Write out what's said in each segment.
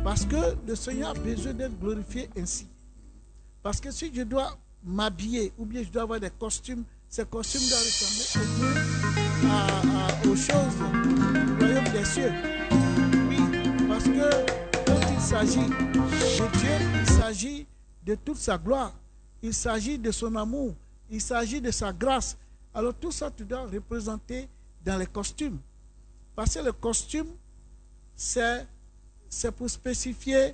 Parce que le Seigneur a besoin d'être glorifié ainsi. Parce que si je dois m'habiller ou bien je dois avoir des costumes, ces costumes doivent ressembler aux choses du royaume des cieux. Oui, parce que quand il s'agit de Dieu, il s'agit de toute sa gloire, il s'agit de son amour, il s'agit de sa grâce. Alors tout ça, tu dois représenter dans les costumes. Parce que le costume, c'est pour spécifier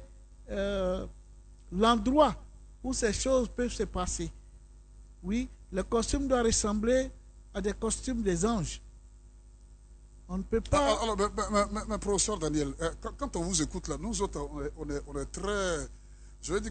l'endroit où ces choses peuvent se passer. Oui, le costume doit ressembler à des costumes des anges. On ne peut pas... Alors, mais professeur Daniel, quand on vous écoute là, nous autres, on est très... Je veux dire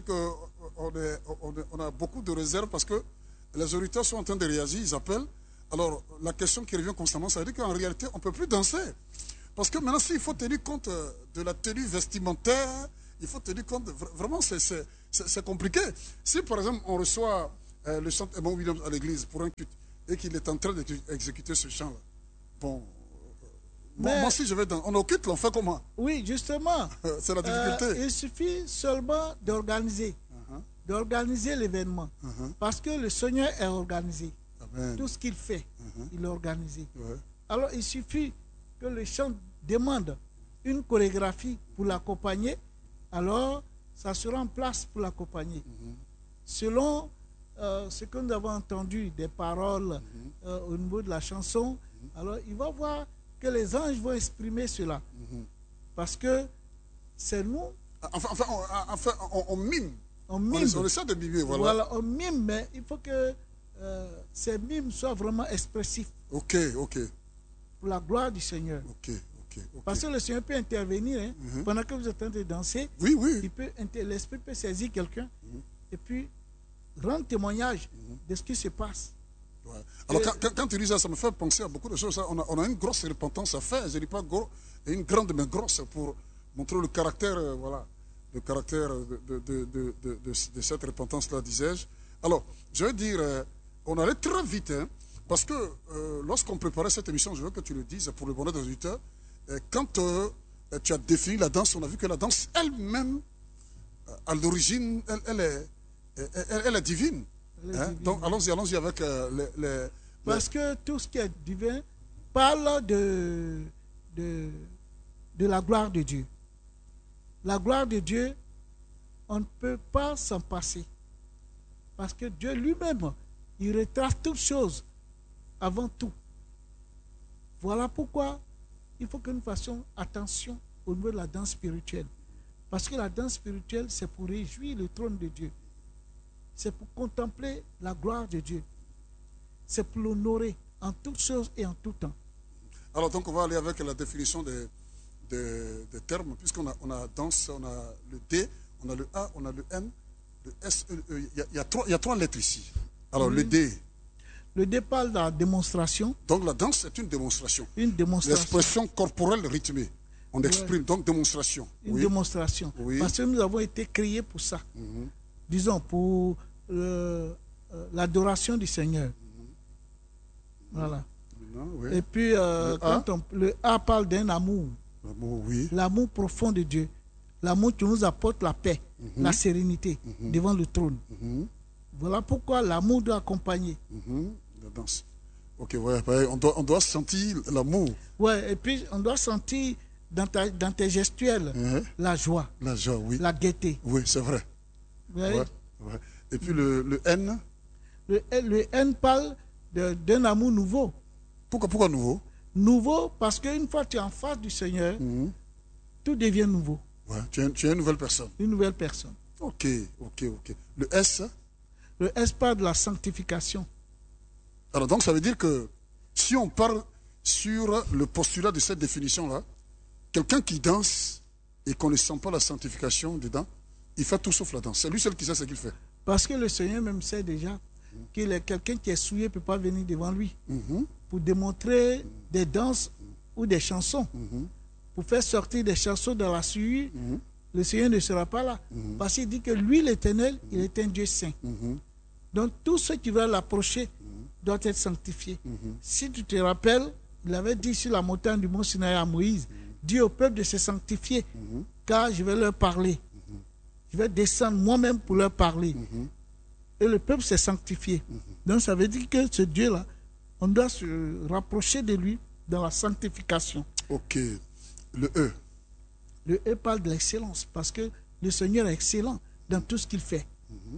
qu'on a beaucoup de réserves parce que les auditeurs sont en train de réagir, ils appellent. Alors, la question qui revient constamment, ça veut dire qu'en réalité, on ne peut plus danser. Parce que maintenant, s'il faut tenir compte de la tenue vestimentaire, il faut tenir compte... Vraiment, c'est compliqué. Si, par exemple, on reçoit le chanteur Edmond Williams à l'église pour un culte et qu'il est en train d'exécuter ce chant-là, bon... moi, si je vais dans... On occupe, on fait comment? Oui, justement. C'est la difficulté. Il suffit seulement d'organiser. D'organiser l'événement. Parce que le Seigneur est organisé. Amen. Tout ce qu'il fait, il est organisé. Ouais. Alors, il suffit que le chant demande une chorégraphie pour l'accompagner. Alors, ça sera en place pour l'accompagner. Selon ce que nous avons entendu des paroles au niveau de la chanson, alors il va voir que les anges vont exprimer cela. Parce que c'est nous. Enfin, on mime. On mime. On essaie de mimer, voilà. Voilà, on mime, mais il faut que ces mimes soient vraiment expressifs. Ok. Pour la gloire du Seigneur. Ok. Parce que le Seigneur peut intervenir pendant que vous êtes en train de danser. Oui. L'Esprit peut saisir quelqu'un et puis rendre témoignage de ce qui se passe. Ouais. Alors, quand tu dis ça, ça me fait penser à beaucoup de choses. On a une grosse repentance à faire. Je ne dis pas gros, et une grande mais grosse pour montrer le caractère, le caractère de cette repentance-là, disais-je. Alors, je veux dire, on allait très vite, parce que lorsqu'on préparait cette émission, je veux que tu le dises pour le bonheur des auditeurs, quand tu as défini la danse, on a vu que la danse elle-même, à l'origine, elle est divine. Donc, allons-y avec Parce que tout ce qui est divin parle de la gloire de Dieu. La gloire de Dieu, on ne peut pas s'en passer. Parce que Dieu lui-même, il retrace toutes choses avant tout. Voilà pourquoi il faut que nous fassions attention au niveau de la danse spirituelle. Parce que la danse spirituelle, c'est pour réjouir le trône de Dieu. C'est pour contempler la gloire de Dieu. C'est pour l'honorer en toutes choses et en tout temps. Alors, donc, on va aller avec la définition des termes, puisqu'on a danse, on a le D, on a le A, on a le N, le S, E, E. Il y a trois lettres ici. Alors, le D. Le D parle de la démonstration. Donc, la danse est une démonstration. Une démonstration. L'expression corporelle rythmée. On exprime, donc, démonstration. Une démonstration. Oui. Parce que nous avons été créés pour ça. Disons, pour l'adoration du Seigneur. Voilà. Et puis, le A parle d'un amour. L'amour, oui. L'amour profond de Dieu. L'amour qui nous apporte la paix, la sérénité devant le trône. Voilà pourquoi l'amour doit accompagner. La danse. Ok, ouais, on doit sentir l'amour. Ouais, et puis on doit sentir dans tes gestuels la joie. La joie, oui. La gaieté. Oui, c'est vrai. Ouais. Et puis le N. Le N parle d'un amour nouveau. Pourquoi nouveau? Nouveau parce qu'une fois que tu es en face du Seigneur, tout devient nouveau. Ouais, tu es une nouvelle personne. Une nouvelle personne. Ok. Le S? Le S parle de la sanctification. Alors donc ça veut dire que si on parle sur le postulat de cette définition-là, quelqu'un qui danse et qu'on ne sent pas la sanctification dedans, il fait tout sauf la danse. C'est lui seul qui sait ce qu'il fait. Parce que le Seigneur même sait déjà qu'il est quelqu'un qui est souillé ne peut pas venir devant lui pour démontrer des danses ou des chansons. Pour faire sortir des chansons de la souillure, le Seigneur ne sera pas là. Parce qu'il dit que lui, l'Éternel, il est un Dieu saint. Donc tout ce qui va l'approcher doit être sanctifié. Si tu te rappelles, il avait dit sur la montagne du mont Sinaï à Moïse, dis au peuple de se sanctifier. car je vais leur parler. Je vais descendre moi-même pour leur parler. Et le peuple s'est sanctifié. Donc ça veut dire que ce Dieu-là, on doit se rapprocher de lui dans la sanctification. Ok. Le E. Le E parle de l'excellence, parce que le Seigneur est excellent dans tout ce qu'il fait.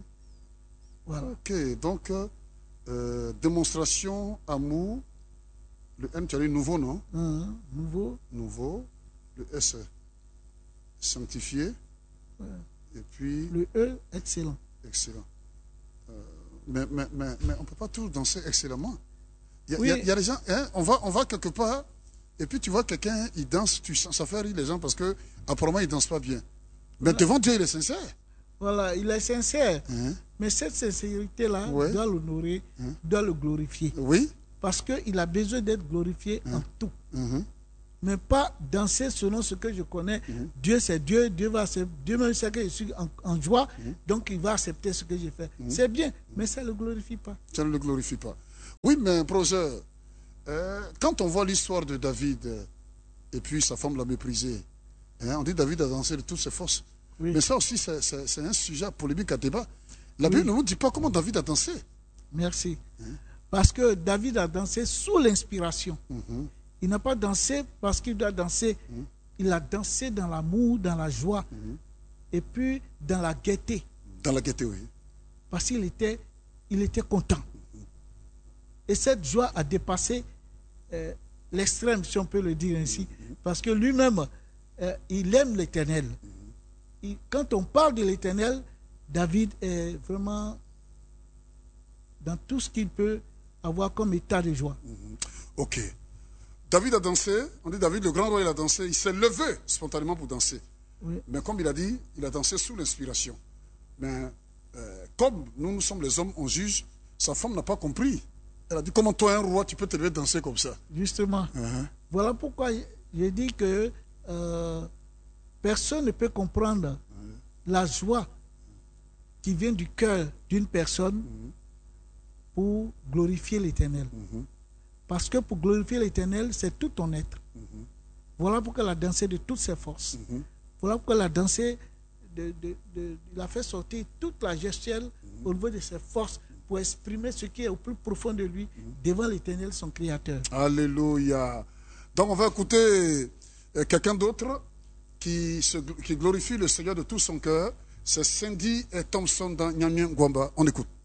Voilà. Ok, donc démonstration, amour. Le N, tu as dit nouveau, non? Nouveau. Nouveau. Le S, sanctifié. Ouais. Et puis... Le E, excellent. Excellent. Mais on ne peut pas tous danser excellemment. Il Oui. y a des gens, hein, on va quelque part, et puis tu vois quelqu'un, il danse, ça fait rire les gens parce que apparemment il ne danse pas bien. Mais devant Dieu, il est sincère. Voilà, il est sincère. Hein? Mais cette sincérité-là Ouais. doit l'honorer, doit le glorifier. Oui. Parce qu'il a besoin d'être glorifié en tout. Mhm. Mais pas danser selon ce que je connais. Dieu, c'est Dieu. Dieu même sait que je suis en joie. Donc, il va accepter ce que j'ai fait. C'est bien, mais ça ne le glorifie pas. Ça ne le glorifie pas. Oui, mais professeur, quand on voit l'histoire de David, et puis sa femme l'a méprisé, hein, on dit David a dansé de toutes ses forces. Oui. Mais ça aussi, c'est un sujet à polémique, à débat. La Bible ne nous dit pas comment David a dansé. Merci. Parce que David a dansé sous l'inspiration. Il n'a pas dansé parce qu'il doit danser. Il a dansé dans l'amour, dans la joie, et puis dans la gaieté. Dans la gaieté, oui. Parce qu'il était content. Et cette joie a dépassé l'extrême, si on peut le dire ainsi. Parce que lui-même, il aime l'Éternel. Quand on parle de l'Éternel, David est vraiment dans tout ce qu'il peut avoir comme état de joie. Ok. David a dansé, on dit David, le grand roi, il a dansé, il s'est levé spontanément pour danser. Oui. Mais comme il a dit, il a dansé sous l'inspiration. Mais comme nous sommes les hommes, on juge, sa femme n'a pas compris. Elle a dit, comment toi, un roi, tu peux te lever danser comme ça? Justement. Voilà pourquoi j'ai dit que personne ne peut comprendre la joie qui vient du cœur d'une personne pour glorifier l'Éternel. Parce que pour glorifier l'Éternel, c'est tout ton être. Voilà pourquoi elle a dansé de toutes ses forces. Voilà pourquoi elle a dansé, il a fait sortir toute la gestuelle au niveau de ses forces pour exprimer ce qui est au plus profond de lui devant l'Éternel, son Créateur. Alléluia. Donc on va écouter quelqu'un d'autre qui glorifie le Seigneur de tout son cœur. C'est Cindy et Thompson dans Nyamien Gwamba. On écoute.